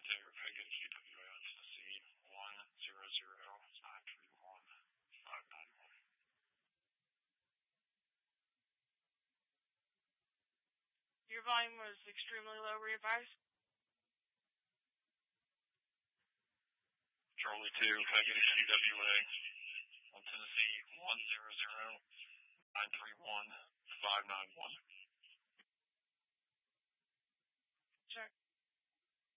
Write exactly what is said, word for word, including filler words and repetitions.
two, Hagen C W A, Tennessee, one zero zero nine three one five nine one. Your volume was extremely low, re-advise. Charlie two, Hagen C W A, on Tennessee, one zero zero nine three one five nine one.